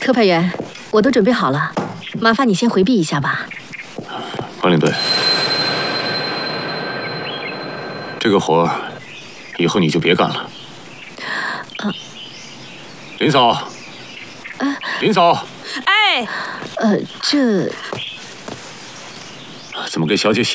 特派员，我都准备好了，麻烦你先回避一下吧。 关领队，这个活以后你就别干了。林嫂，林嫂， 哎，这怎么跟小姐